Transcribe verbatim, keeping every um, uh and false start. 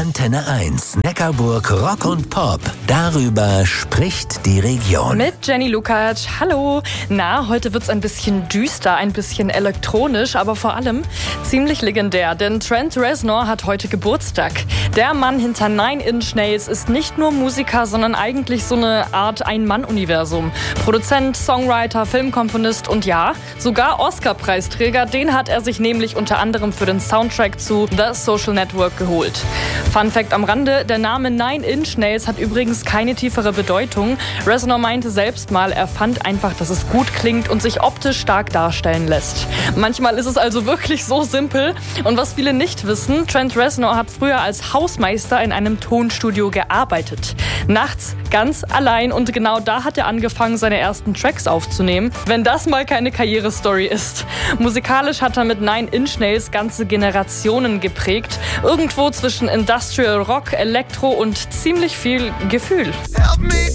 Antenne eins, Neckarburg Rock und Pop. Darüber spricht die Region. Mit Jenny Lukacs. Hallo. Na, heute wird's ein bisschen düster, ein bisschen elektronisch, aber vor allem ziemlich legendär, denn Trent Reznor hat heute Geburtstag. Der Mann hinter Nine Inch Nails ist nicht nur Musiker, sondern eigentlich so eine Art Ein-Mann-Universum. Produzent, Songwriter, Filmkomponist und ja, sogar Oscar-Preisträger. Den hat er sich nämlich unter anderem für den Soundtrack zu The Social Network geholt. Fun Fact am Rande, der Name Nine Inch Nails hat übrigens keine tiefere Bedeutung. Reznor meinte selbst mal, er fand einfach, dass es gut klingt und sich optisch stark darstellen lässt. Manchmal ist es also wirklich so simpel. Und was viele nicht wissen, Trent Reznor hat früher als Hausmeister in einem Tonstudio gearbeitet. Nachts ganz allein und genau da hat er angefangen, seine ersten Tracks aufzunehmen. Wenn das mal keine Karrierestory ist. Musikalisch hat er mit Nine Inch Nails ganze Generationen geprägt. Irgendwo zwischen Industrial Rock, Elektro und ziemlich viel Gefühl. Help me